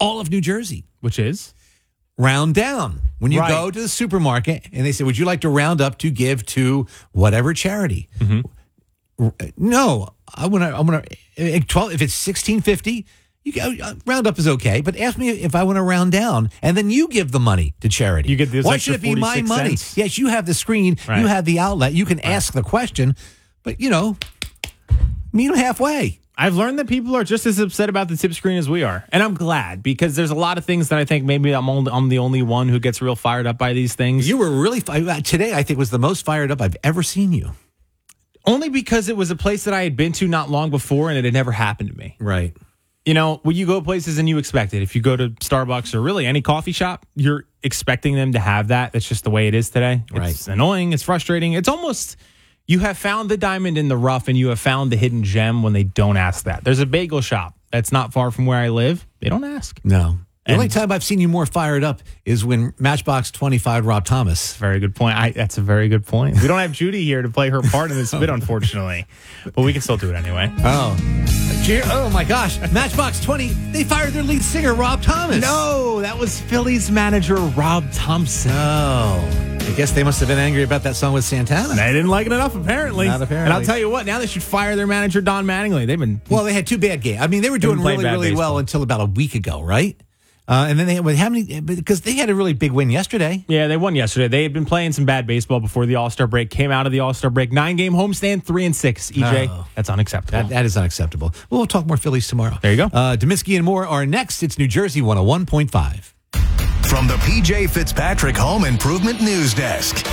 all of New Jersey. Which is? Round down. When you go to the supermarket and they say, would you like to round up to give to whatever charity? Mm-hmm. No, I want to 12. If it's $16.50, you go, round up is okay. But ask me if I want to round down, and then you give the money to charity. You get this. Why should it be my money? Cents? Yes, you have the screen, you have the outlet, you can ask the question, but meet them halfway. I've learned that people are just as upset about the tip screen as we are. And I'm glad, because there's a lot of things that I think maybe I'm the only one who gets real fired up by these things. You were really today, I think, was the most fired up I've ever seen you. Only because it was a place that I had been to not long before and it had never happened to me. Right. When you go places and you expect it, if you go to Starbucks or really any coffee shop, you're expecting them to have that. That's just the way it is today. It's annoying. It's frustrating. It's almost... You have found the diamond in the rough and you have found the hidden gem when they don't ask that. There's a bagel shop that's not far from where I live. They don't ask. No. The only time I've seen you more fired up is when Matchbox 25 Rob Thomas. Very good point. That's a very good point. We don't have Judy here to play her part in this bit, unfortunately. But we can still do it anyway. Oh my gosh. Matchbox 20, they fired their lead singer, Rob Thomas. No, that was Philly's manager, Rob Thompson. Oh. I guess they must have been angry about that song with Santana. They didn't like it enough, apparently. Not apparently. And I'll tell you what, now they should fire their manager, Don Mattingly. They had two bad games. I mean, they were doing really well until about a week ago, right? And then they had because they had a really big win yesterday. Yeah, they won yesterday. They had been playing some bad baseball before the All-Star break. Came out of the All-Star break, 9-game homestand, 3-6. EJ, That's unacceptable. That is unacceptable. We'll talk more Phillies tomorrow. There you go. Deminsky and more are next. It's New Jersey 101.5. From the PJ Fitzpatrick Home Improvement News Desk.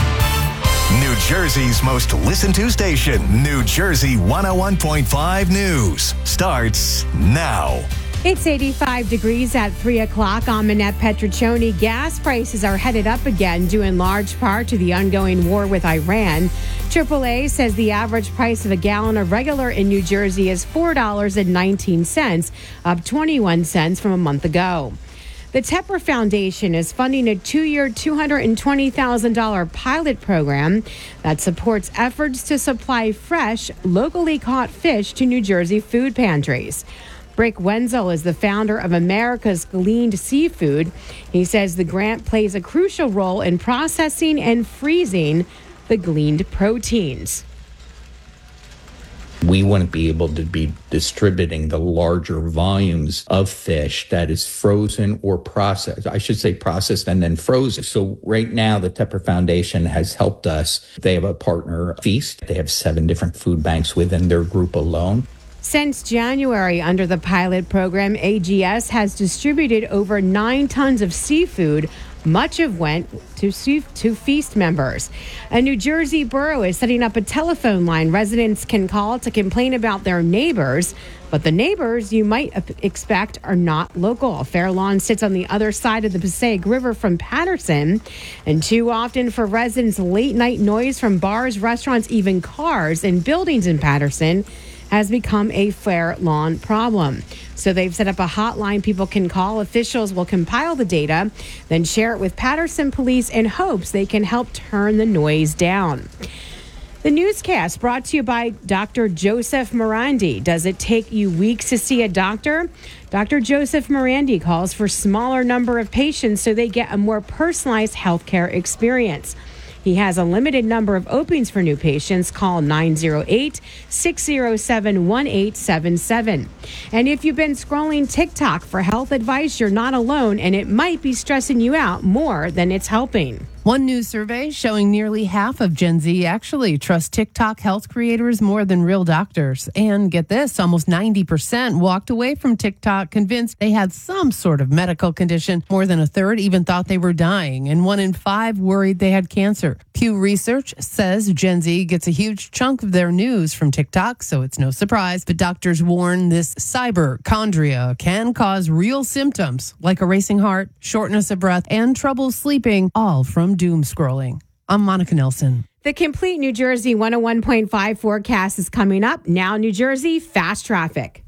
New Jersey's most listened to station, New Jersey 101.5 News, starts now. It's 85 degrees at 3 o'clock. I'm Manette Petriccioni. Gas prices are headed up again, due in large part to the ongoing war with Iran. AAA says the average price of a gallon of regular in New Jersey is $4.19, up 21 cents from a month ago. The Tepper Foundation is funding a 2-year, $220,000 pilot program that supports efforts to supply fresh, locally caught fish to New Jersey food pantries. Rick Wenzel is the founder of America's Gleaned Seafood. He says the grant plays a crucial role in processing and freezing the gleaned proteins. We wouldn't be able to be distributing the larger volumes of fish that is frozen or processed. I should say processed and then frozen. So right now, the Tepper Foundation has helped us. They have a partner, Feast. They have 7 different food banks within their group alone. Since January, under the pilot program, AGS has distributed over 9 tons of seafood. Much of went to Feast members. A New Jersey borough is setting up a telephone line residents can call to complain about their neighbors. But the neighbors you might expect are not local. Fair Lawn sits on the other side of the Passaic River from Patterson. And too often for residents, late night noise from bars, restaurants, even cars and buildings in Patterson has become a Fair Lawn problem. So they've set up a hotline people can call. Officials will compile the data, then share it with Patterson Police in hopes they can help turn the noise down. The newscast brought to you by Dr. Joseph Morandi. Does it take you weeks to see a doctor? Dr. Joseph Morandi calls for smaller number of patients so they get a more personalized healthcare experience. He has a limited number of openings for new patients. Call 908-607-1877. And if you've been scrolling TikTok for health advice, you're not alone, and it might be stressing you out more than it's helping. One new survey showing nearly half of Gen Z actually trust TikTok health creators more than real doctors. And get this, almost 90% walked away from TikTok convinced they had some sort of medical condition. More than a third even thought they were dying, and 1 in 5 worried they had cancer. Pew Research says Gen Z gets a huge chunk of their news from TikTok, so it's no surprise. But doctors warn this cyberchondria can cause real symptoms like a racing heart, shortness of breath, and trouble sleeping, all from doom scrolling. I'm Monica Nelson. The complete New Jersey 101.5 forecast is coming up. Now, New Jersey, fast traffic.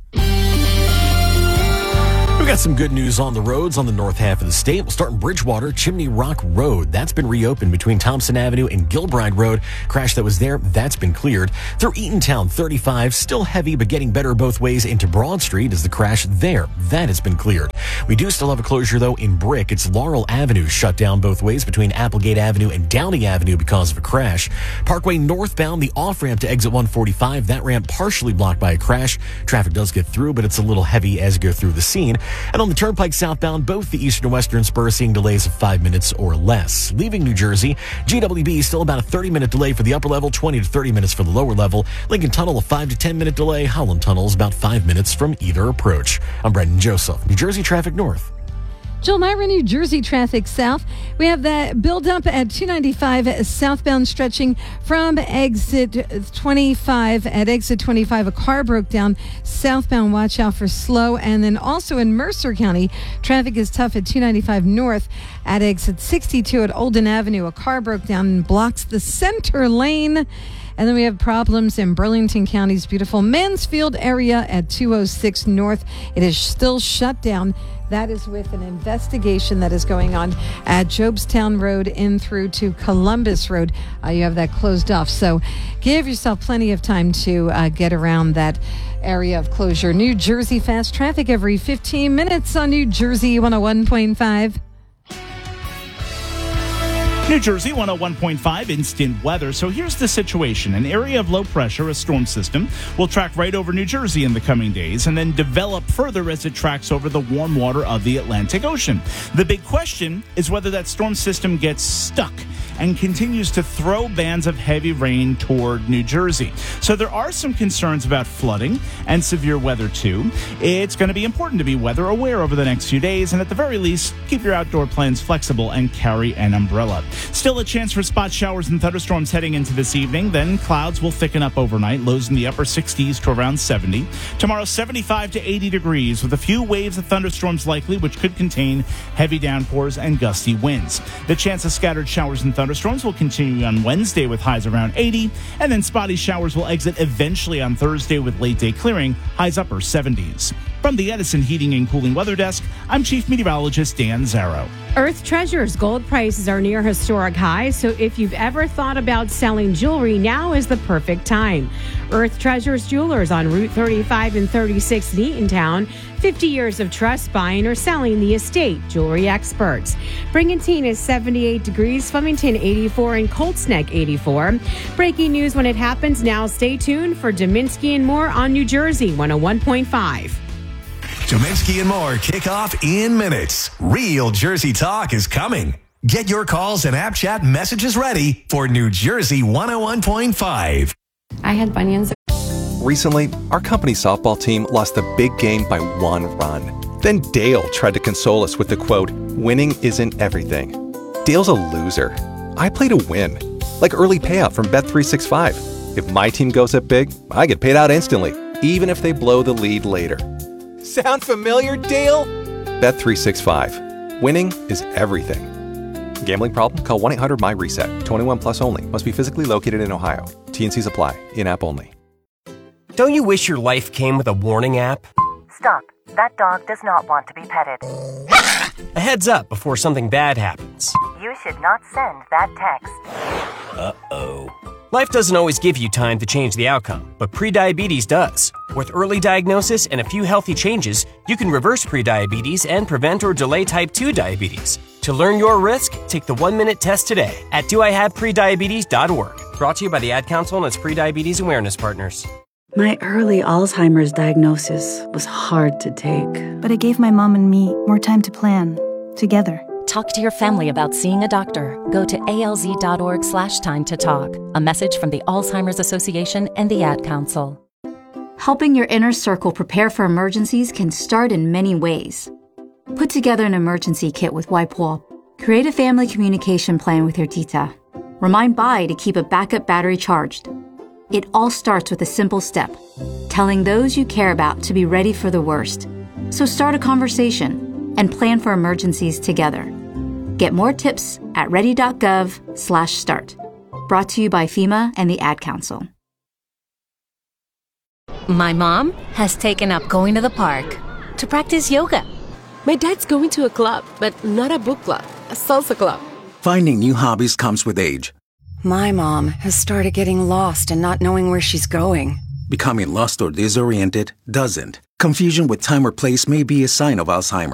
We've got some good news on the roads on the north half of the state. We'll start in Bridgewater, Chimney Rock Road. That's been reopened between Thompson Avenue and Gilbride Road. Crash that was there, that's been cleared. Through Eatontown, 35, still heavy, but getting better both ways into Broad Street is the crash there. That has been cleared. We do still have a closure, though, in Brick. It's Laurel Avenue shut down both ways between Applegate Avenue and Downey Avenue because of a crash. Parkway northbound, the off-ramp to exit 145, that ramp partially blocked by a crash. Traffic does get through, but it's a little heavy as you go through the scene. And on the Turnpike southbound, both the eastern and western spur seeing delays of 5 minutes or less. Leaving New Jersey, GWB still about a 30-minute delay for the upper level, 20 to 30 minutes for the lower level. Lincoln Tunnel, a 5 to 10 minute delay. Holland Tunnel is about 5 minutes from either approach. I'm Brendan Joseph, New Jersey Traffic North. Jill Myra, New Jersey traffic south. We have that build up at 295 southbound stretching from exit 25. At exit 25, a car broke down southbound. Watch out for slow. And then also in Mercer County, traffic is tough at 295 north. At exit 62 at Olden Avenue, a car broke down and blocks the center lane. And then we have problems in Burlington County's beautiful Mansfield area at 206 north. It is still shut down. That is with an investigation that is going on at Jobstown Road in through to Columbus Road. You have that closed off. So give yourself plenty of time to get around that area of closure. New Jersey fast traffic every 15 minutes on New Jersey 101.5. New Jersey 101.5 instant weather. So here's the situation. An area of low pressure, a storm system, will track right over New Jersey in the coming days and then develop further as it tracks over the warm water of the Atlantic Ocean. The big question is whether that storm system gets stuck and continues to throw bands of heavy rain toward New Jersey. So there are some concerns about flooding and severe weather too. It's going to be important to be weather aware over the next few days, and at the very least, keep your outdoor plans flexible and carry an umbrella. Still a chance for spot showers and thunderstorms heading into this evening. Then clouds will thicken up overnight, lows in the upper 60s to around 70. Tomorrow, 75 to 80 degrees with a few waves of thunderstorms likely, which could contain heavy downpours and gusty winds. The chance of scattered showers and thunderstorms will continue on Wednesday with highs around 80, and then spotty showers will exit eventually on Thursday with late day clearing, highs upper 70s. From the Edison Heating and Cooling Weather Desk, I'm Chief Meteorologist Dan Zarrow. Earth Treasures gold prices are near historic highs, so if you've ever thought about selling jewelry, now is the perfect time. Earth Treasures Jewelers on Route 35 and 36 in Eatontown. 50 years of trust buying or selling the estate. Jewelry experts. Brigantine is 78 degrees, Flemington 84, and Colts Neck 84. Breaking news when it happens. Now stay tuned for Dominski and more on New Jersey 101.5. Dominski and more kick off in minutes. Real Jersey talk is coming. Get your calls and app chat messages ready for New Jersey 101.5. I had bunions. Recently, our company softball team lost the big game by 1 run. Then Dale tried to console us with the quote, "Winning isn't everything." Dale's a loser. I play to win. Like early payout from Bet365. If my team goes up big, I get paid out instantly, even if they blow the lead later. Sound familiar, Dale? Bet365. Winning is everything. Gambling problem? Call 1-800-MY-RESET. 21 plus only. Must be physically located in Ohio. T&Cs apply. In-app only. Don't you wish your life came with a warning app? Stop. That dog does not want to be petted. A heads up before something bad happens. You should not send that text. Uh-oh. Life doesn't always give you time to change the outcome, but prediabetes does. With early diagnosis and a few healthy changes, you can reverse prediabetes and prevent or delay type 2 diabetes. To learn your risk, take the 1-minute test today at doihaveprediabetes.org. Brought to you by the Ad Council and its prediabetes awareness partners. My early Alzheimer's diagnosis was hard to take. But it gave my mom and me more time to plan, together. Talk to your family about seeing a doctor. Go to alz.org/time-to-talk. A message from the Alzheimer's Association and the Ad Council. Helping your inner circle prepare for emergencies can start in many ways. Put together an emergency kit with WipeWall. Create a family communication plan with your tita. Remind Bai to keep a backup battery charged. It all starts with a simple step, telling those you care about to be ready for the worst. So start a conversation and plan for emergencies together. Get more tips at ready.gov/start. Brought to you by FEMA and the Ad Council. My mom has taken up going to the park to practice yoga. My dad's going to a club, but not a book club, a salsa club. Finding new hobbies comes with age. My mom has started getting lost and not knowing where she's going. Becoming lost or disoriented doesn't. Confusion with time or place may be a sign of Alzheimer's.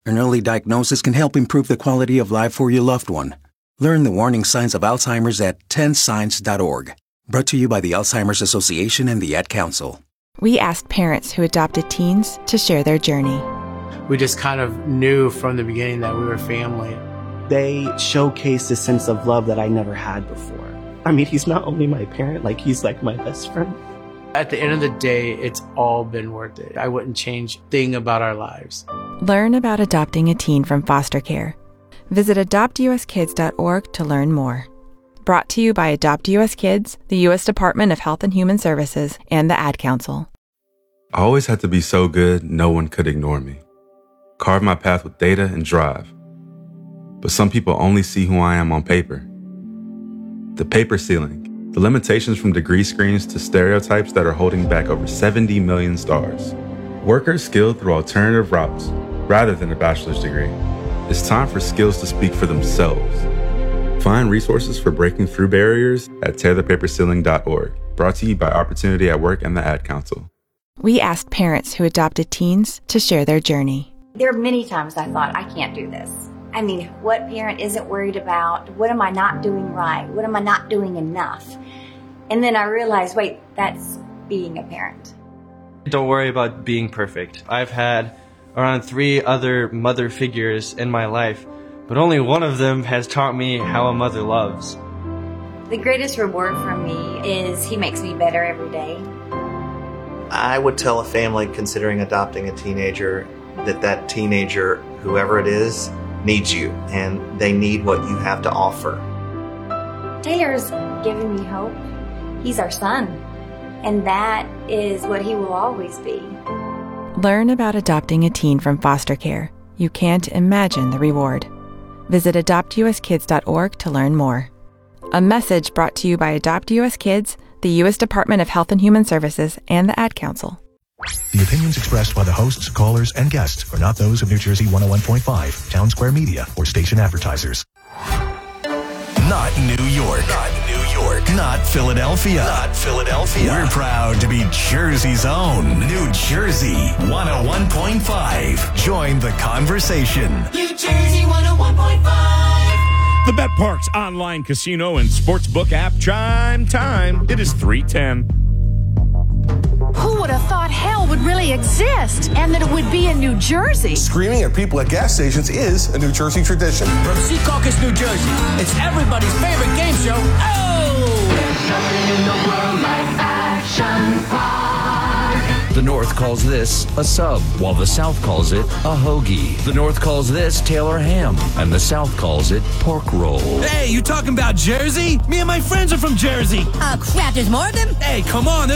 An early diagnosis can help improve the quality of life for your loved one. Learn the warning signs of Alzheimer's at 10signs.org. Brought to you by the Alzheimer's Association and the Ad Council. We asked parents who adopted teens to share their journey. We just kind of knew from the beginning that we were family. They showcased a sense of love that I never had before. I mean, he's not only my parent, like he's like my best friend. At the end of the day, it's all been worth it. I wouldn't change a thing about our lives. Learn about adopting a teen from foster care. Visit adoptuskids.org to learn more. Brought to you by Adopt US Kids, the U.S. Department of Health and Human Services, and the Ad Council. I always had to be so good, no one could ignore me. Carve my path with data and drive. But some people only see who I am on paper. The paper ceiling, the limitations from degree screens to stereotypes that are holding back over 70 million stars. Workers skilled through alternative routes, rather than a bachelor's degree. It's time for skills to speak for themselves. Find resources for breaking through barriers at tearthepaperceiling.org. Brought to you by Opportunity at Work and the Ad Council. We asked parents who adopted teens to share their journey. There are many times I thought, I can't do this. I mean, what parent isn't worried about? What am I not doing right? What am I not doing enough? And then I realized, wait, that's being a parent. Don't worry about being perfect. I've had around 3 other mother figures in my life, but only one of them has taught me how a mother loves. The greatest reward for me is he makes me better every day. I would tell a family considering adopting a teenager that teenager, whoever it is, needs you, and they need what you have to offer. Taylor's giving me hope. He's our son, and that is what he will always be. Learn about adopting a teen from foster care. You can't imagine the reward. Visit adoptuskids.org to learn more. A message brought to you by Adopt US Kids, the U.S. Department of Health and Human Services, and the Ad Council. The opinions expressed by the hosts, callers, and guests are not those of New Jersey 101.5, Town Square Media, or station advertisers. Not New York. Not New York. Not Philadelphia. Not Philadelphia. We're proud to be Jersey's own New Jersey 101.5. Join the conversation. New Jersey 101.5. The BetParks online casino and sportsbook app chime time. It is 3:10. Who would have thought hell would really exist and that it would be in New Jersey? Screaming at people at gas stations is a New Jersey tradition. From Secaucus, New Jersey, it's everybody's favorite game show. Oh! There's nothing in the world like Action Park. The North calls this a sub, while the South calls it a hoagie. The North calls this Taylor ham, and the South calls it pork roll. Hey, you talking about Jersey? Me and my friends are from Jersey. Crap, there's more of them? Hey, come on, there's